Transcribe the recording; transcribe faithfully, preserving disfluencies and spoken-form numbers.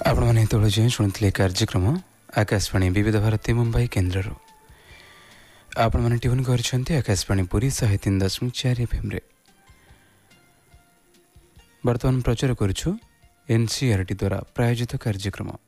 ଆପଣମାନେ ଯେତେବେଳେ ଯାଏଁ ଶୁଣିଥିଲେ କାର୍ଯ୍ୟକ୍ରମ ଆକାଶବାଣୀ ବିବିଧ ଭାରତୀ ମୁମ୍ବାଇ କେନ୍ଦ୍ରରୁ। ଆପଣମାନେ ଟ୍ୟୁନ୍ କରିଛନ୍ତି ଆକାଶବାଣୀ ପୁରୀ ଶହେ ତିନି ଦଶମିକ ଚାରି ଏଫ୍ଏମ୍ରେ। ବର୍ତ୍ତମାନ ପ୍ରଚାର କରୁଛୁ ଏନ୍ ସି ଆର୍ ଟି ଦ୍ୱାରା ପ୍ରାୟୋଜିତ କାର୍ଯ୍ୟକ୍ରମ।